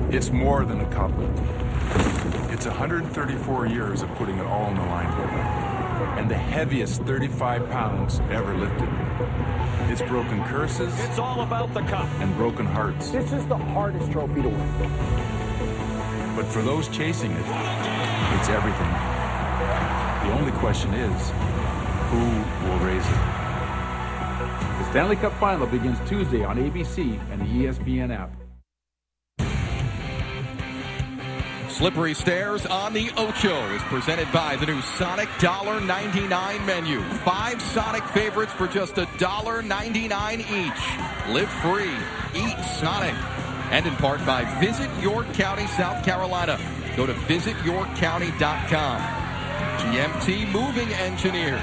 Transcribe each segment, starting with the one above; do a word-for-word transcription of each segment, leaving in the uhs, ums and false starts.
It's more than a cup. It's one hundred thirty-four years of putting it all on the line. And the heaviest thirty-five pounds ever lifted. It's broken curses. It's all about the cup. And broken hearts. This is the hardest trophy to win. But for those chasing it, it's everything. The only question is, who will raise it? The Stanley Cup Final begins Tuesday on A B C and the E S P N app. Slippery Stairs on the Ocho is presented by the new Sonic one dollar ninety-nine menu. Five Sonic favorites for just one dollar ninety-nine each. Live free. Eat Sonic. And in part by Visit York County, South Carolina. Go to visit york county dot com. G M T Moving Engineers.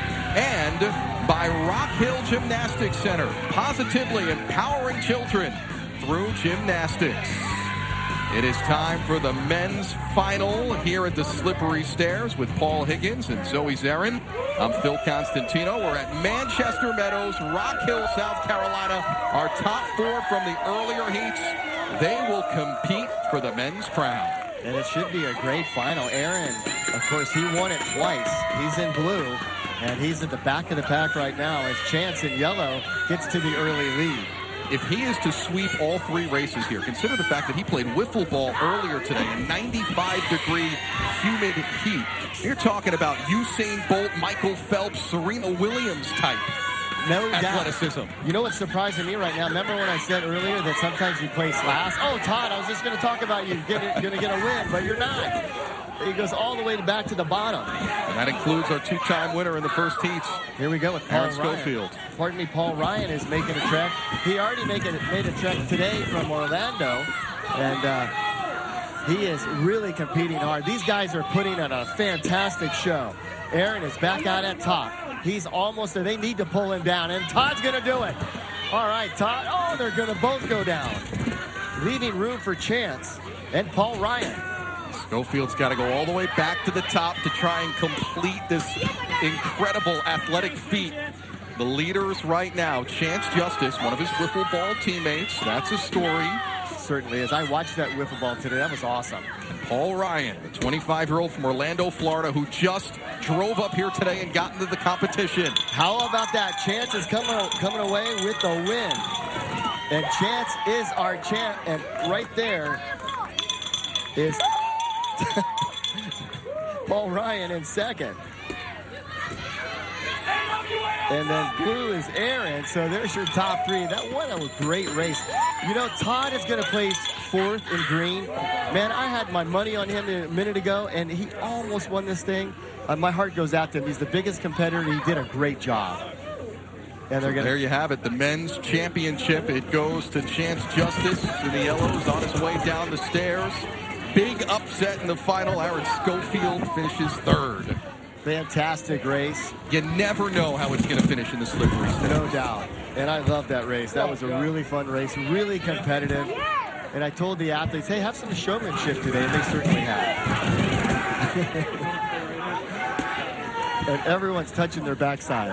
And by Rock Hill Gymnastics Center. Positively empowering children through gymnastics. It is time for the men's final here at the Slippery Stairs with Paul Higgins and Zoe Zarin. I'm Phil Constantino. We're at Manchester Meadows, Rock Hill, South Carolina. Our top four from the earlier heats. They will compete for the men's crown. And it should be a great final. Aaron, of course, he won it twice. He's in blue, and he's at the back of the pack right now as Chance in yellow gets to the early lead. If he is to sweep all three races here, consider the fact that he played wiffle ball earlier today in ninety-five degree humid heat. You're talking about Usain Bolt, Michael Phelps, Serena Williams type no athleticism. Doubt. You know what's surprising me right now? Remember when I said earlier that sometimes you place last? Oh, Todd, I was just going to talk about you going to get a win, but you're not. He goes all the way back to the bottom. And that includes our two-time winner in the first heats. Here we go with Paul Aaron Schofield. Ryan. Pardon me, Paul Ryan is making a trek. He already made a, made a trek today from Orlando, and uh, he is really competing hard. These guys are putting on a fantastic show. Aaron is back out at top. He's almost there. They need to pull him down, and Todd's going to do it. All right, Todd. Oh, they're going to both go down, leaving room for Chance and Paul Ryan. Schofield's got to go all the way back to the top to try and complete this incredible athletic feat. The leaders right now, Chance Justice, one of his wiffle ball teammates. That's a story. Certainly is. I watched that wiffle ball today. That was awesome. And Paul Ryan, the twenty-five-year-old from Orlando, Florida, who just drove up here today and got into the competition. How about that? Chance is coming, coming away with the win. And Chance is our champ. And right there is Paul Ryan in second. And then blue is Aaron. So there's your top three. That what a great race. You know, Todd is going to place fourth in green. Man, I had my money on him a minute ago, and he almost won this thing. Uh, my heart goes out to him. He's the biggest competitor. He did a great job. And they're so gonna... there you have it, the men's championship. It goes to Chance Justice in the yellows on his way down the stairs. Big upset in the final. Aaron Schofield finishes third. Fantastic race. You never know how it's going to finish in the Slippery Stairs. No doubt. And I love that race. That was a really fun race, really competitive. And I told the athletes, hey, have some showmanship today, and they certainly have. And everyone's touching their backside.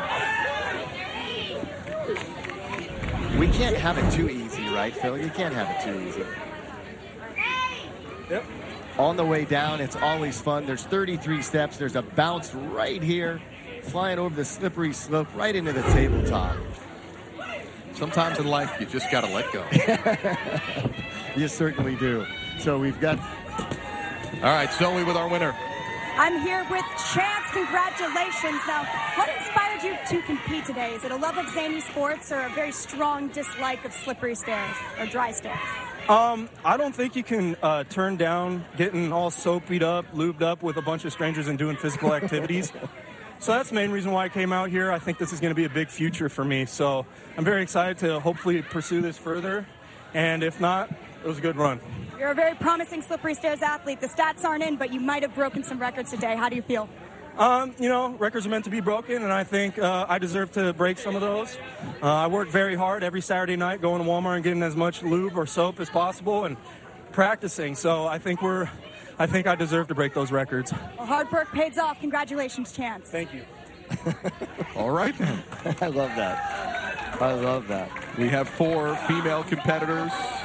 We can't have it too easy, right, Phil? You can't have it too easy. Yep. On the way down, it's always fun. There's thirty-three steps. There's a bounce right here, flying over the slippery slope right into the tabletop. Sometimes in life, you just got to let go. You certainly do. So we've got... All right, Zoe with our winner. I'm here with Chance. Congratulations. Now, what inspired you to compete today? Is it a love of zany sports or a very strong dislike of slippery stairs or dry stairs? Um, I don't think you can uh, turn down getting all soapied up, lubed up with a bunch of strangers and doing physical activities. So that's the main reason why I came out here. I think this is going to be a big future for me. So I'm very excited to hopefully pursue this further. And if not, it was a good run. You're a very promising slippery stairs athlete. The stats aren't in, but you might have broken some records today. How do you feel? Um, you know, records are meant to be broken, and I think uh, I deserve to break some of those. Uh, I work very hard every Saturday night, going to Walmart and getting as much lube or soap as possible and practicing. So I think we're, I think I deserve to break those records. Well, hard work pays off. Congratulations, Chance. Thank you. All right. I love that. I love that. We have four female competitors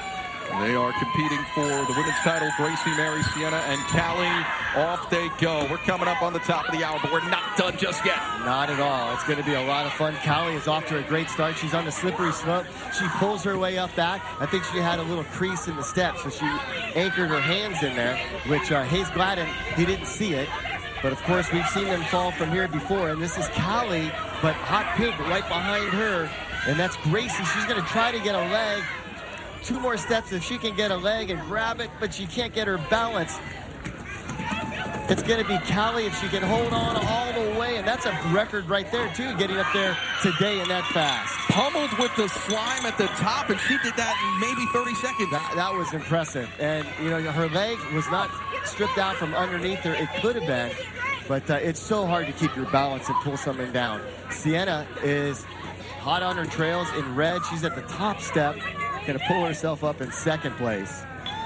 They are competing for the women's title. Gracie, Mary, Sienna, and Callie. Off they go. We're coming up on the top of the hour, but we're not done just yet. Not at all. It's going to be a lot of fun. Callie is off to a great start. She's on the slippery slope. She pulls her way up back. I think she had a little crease in the steps, so she anchored her hands in there, which uh, Hayes Gladden, he didn't see it. But, of course, we've seen them fall from here before. And this is Callie, but Hot Pink right behind her. And that's Gracie. She's going to try to get a leg. Two more steps if she can get a leg and grab it, but she can't get her balance. It's going to be Callie if she can hold on all the way. And that's a record right there, too, getting up there today in that fast. Pummeled with the slime at the top, and she did that in maybe thirty seconds. That, that was impressive. And, you know, her leg was not stripped out from underneath her. It could have been, but uh, it's so hard to keep your balance and pull something down. Sienna is hot on her trails in red. She's at the top step, going to pull herself up in second place.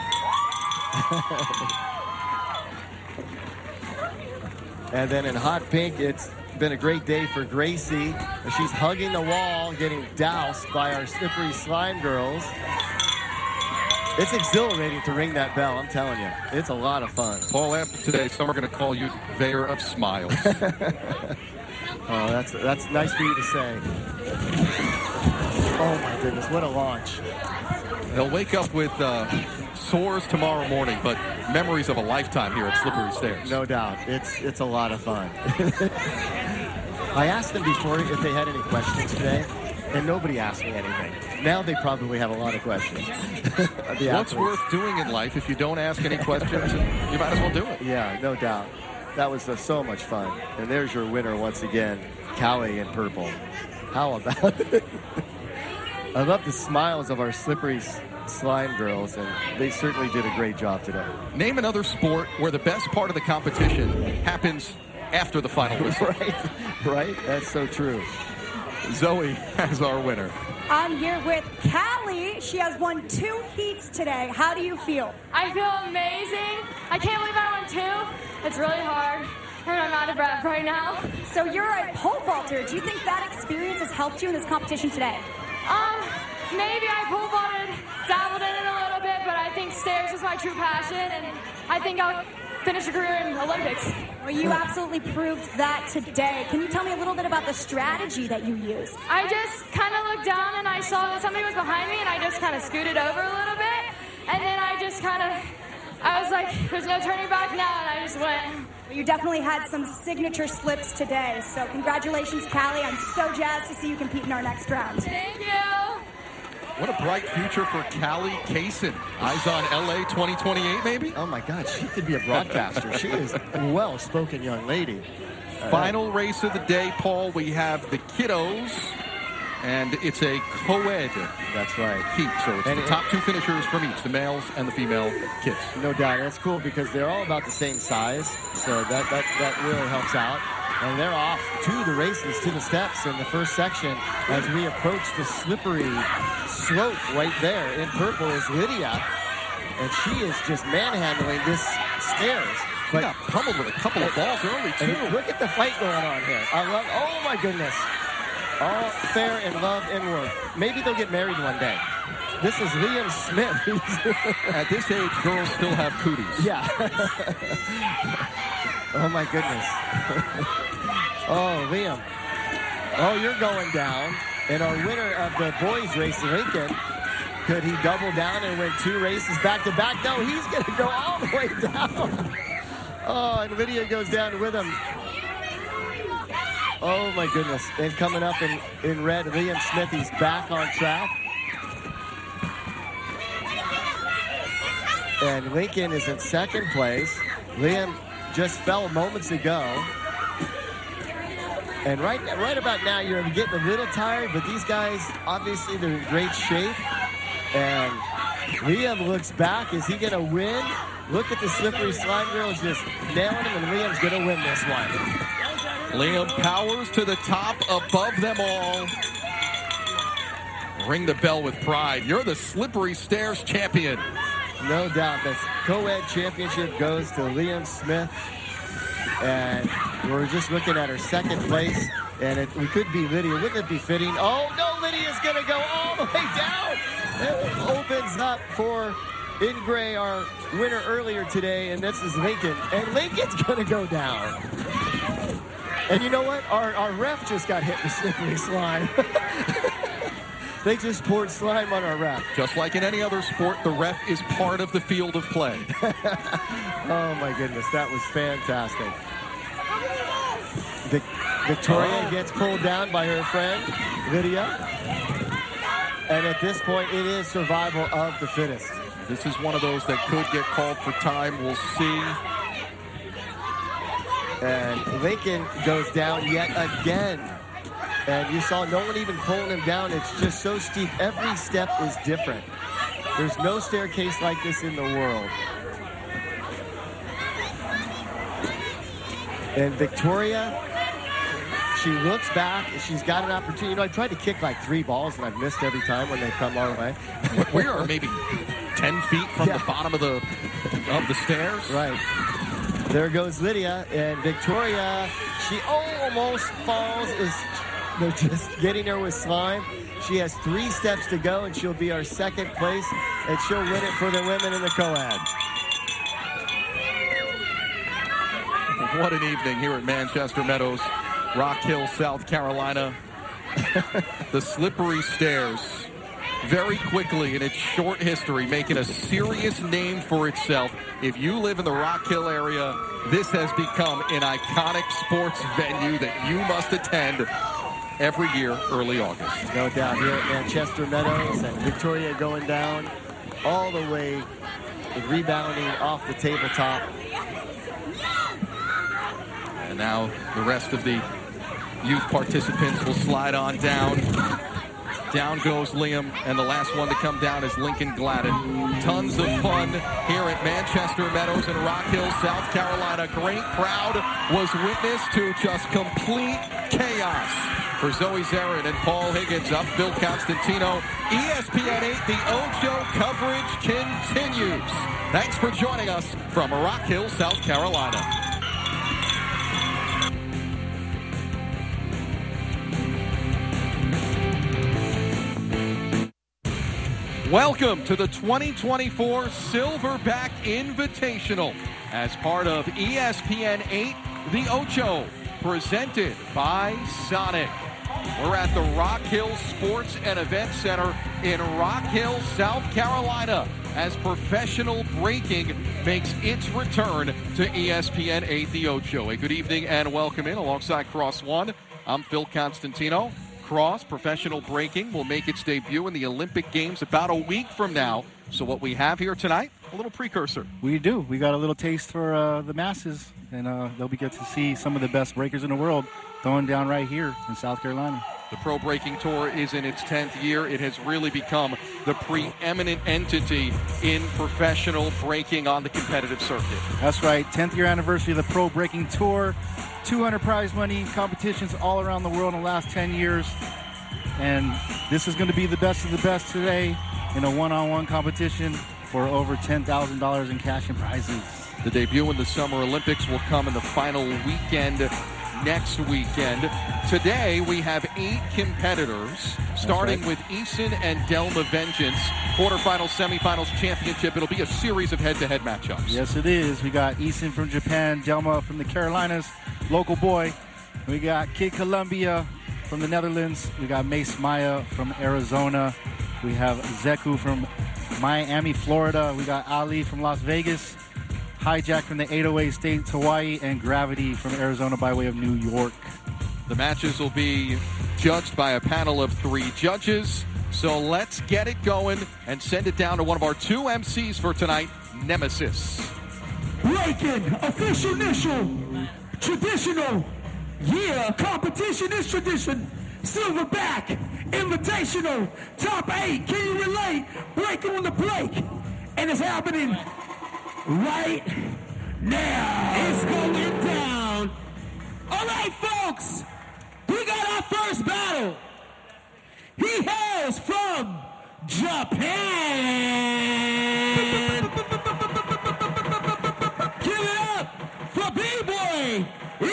And then in hot pink, it's been a great day for Gracie. She's hugging the wall, getting doused by our slippery slime girls. It's exhilarating to ring that bell, I'm telling you. It's a lot of fun. Paul, after today, some are going to call you Veyor of Smiles. Oh, that's that's nice for you to say. Oh, my goodness, what a launch. They'll wake up with uh, sores tomorrow morning, but memories of a lifetime here at Slippery Stairs. No doubt. It's, it's a lot of fun. I asked them before if they had any questions today, and nobody asked me anything. Now they probably have a lot of questions. What's athletes. worth doing in life if you don't ask any questions? You might as well do it. Yeah, no doubt. That was uh, so much fun. And there's your winner once again, Callie in purple. How about it? I love the smiles of our slippery slime girls, and they certainly did a great job today. Name another sport where the best part of the competition happens after the final whistle. Right, right? That's so true. Zoe has our winner. I'm here with Callie. She has won two heats today. How do you feel? I feel amazing. I can't believe I won two. It's really hard, and I'm out of breath right now. So you're a pole vaulter. Do you think that experience has helped you in this competition today? Um, maybe I pole vaulted, dabbled in it a little bit, but I think stairs is my true passion, and I think I'll finish a career in Olympics. Well, you absolutely proved that today. Can you tell me a little bit about the strategy that you used? I just kind of looked down and I saw that somebody was behind me, and I just kind of scooted over a little bit, and then I just kind of, I was like, there's no turning back now, and I just went. You definitely had some signature slips today, so congratulations, Callie. I'm so jazzed to see you compete in our next round. Thank you. What a bright future for Callie Kaysen. Eyes on L A twenty twenty-eight, maybe? Oh, my God. She could be a broadcaster. She is a well-spoken young lady. Final race of the day, Paul. We have the kiddos, and it's a co-ed. That's right. Heat, so it's and the it, top two finishers from each, the males and the female kids. No doubt. That's cool because they're all about the same size, so that, that, that really helps out. And they're off to the races, to the steps in the first section as we approach the slippery slope right there. In purple is Lydia, and she is just manhandling this stairs. But got pummeled with a couple of balls early, too. And look at the fight going on here. I love, oh my goodness. All fair and love inward. Maybe they'll get married one day. This is Liam Smith. At this age, girls still have cooties. Yeah. Oh my goodness. Oh, Liam. Oh, you're going down. And our winner of the boys race, Lincoln, could he double down and win two races back to back? No, he's going to go all the way down. Oh, and Lydia goes down with him. Oh, my goodness. And coming up in, in red, Liam Smith, he's back on track. And Lincoln is in second place. Liam just fell moments ago. And right, right about now, you're getting a little tired, but these guys, obviously, they're in great shape. And Liam looks back. Is he going to win? Look at the slippery slime girls just nailing him, and Liam's going to win this one. Liam powers to the top above them all. Ring the bell with pride. You're the Slippery Stairs champion. No doubt. This co-ed championship goes to Liam Smith. And we're just looking at her second place. And it, it could be Lydia. Wouldn't it be fitting? Oh, no, Lydia's going to go all the way down. it opens up for in gray, our winner earlier today, and this is Lincoln. And Lincoln's going to go down. And you know what? Our, our ref just got hit with slippery slime. They just poured slime on our ref. Just like in any other sport, the ref is part of the field of play. Oh, my goodness. That was fantastic. Vic- Victoria gets pulled down by her friend, Lydia. And at this point, it is survival of the fittest. This is one of those that could get called for time. We'll see. And Lincoln goes down yet again. And you saw no one even pulling him down. It's just so steep. Every step is different. There's no staircase like this in the world. And Victoria, she looks back. She's got an opportunity. You know, I tried to kick like three balls, and I've missed every time when they've come our way. We are maybe ten feet from yeah. the bottom of the of the stairs. Right. There goes Lydia, and Victoria, she almost falls. Is They're just getting her with slime. She has three steps to go, and she'll be our second place, and she'll win it for the women in the co-ed. What an evening here at Manchester Meadows, Rock Hill, South Carolina. The slippery stairs, very quickly in its short history, making a serious name for itself. If you live in the Rock Hill area, this has become an iconic sports venue that you must attend every year, early August. No doubt here at Manchester Meadows, and Victoria going down all the way, rebounding off the tabletop. And now the rest of the youth participants will slide on down. Down goes Liam, and the last one to come down is Lincoln Gladden. Tons of fun here at Manchester Meadows in Rock Hill, South Carolina. Great crowd was witness to just complete chaos. For Zoe Zarin and Paul Higgins, I'm Phil Constantino. E S P N eight, the Ocho coverage continues. Thanks for joining us from Rock Hill, South Carolina. Welcome to the twenty twenty-four Silverback Invitational as part of E S P N eight, the Ocho, presented by Sonic. We're at the Rock Hill Sports and Event Center in Rock Hill, South Carolina, as professional breaking makes its return to E S P N eight, the Ocho. A good evening and welcome in alongside Cross One. I'm Phil Constantino. Cross, professional breaking, will make its debut in the Olympic Games about a week from now. So what we have here tonight, a little precursor. We do. We got a little taste for uh, the masses, and uh, they'll be get to see some of the best breakers in the world throwing down right here in South Carolina. The Pro Breaking Tour is in its tenth year. It has really become the preeminent entity in professional breaking on the competitive circuit. That's right. tenth year anniversary of the Pro Breaking Tour. two hundred prize money competitions all around the world in the last ten years. And this is going to be the best of the best today in a one-on-one competition for over ten thousand dollars in cash and prizes. The debut in the Summer Olympics will come in the final weekend next weekend. Today we have eight competitors, starting right. with Eason and Delma Vengeance. Quarterfinals, semifinals, championship. It'll be a series of head-to-head matchups. Yes, it is. We got Eason from Japan, Delma from the Carolinas, local boy. We got Kid Columbia from the Netherlands. We got Mace Maya from Arizona. We have Zeku from Miami, Florida. We got Ali from Las Vegas. Hijack from the eight oh eight States, Hawaii, and Gravity from Arizona by way of New York. The matches will be judged by a panel of three judges. So let's get it going and send it down to one of our two M Cs for tonight, Nemesis. Breaking, official initial, traditional, yeah, competition is tradition. Silverback, invitational, top eight, can you relate? Breaking on the break, and it's happening right now. It's going down. All right, folks, we got our first battle. He hails from Japan. Give it up for B-Boy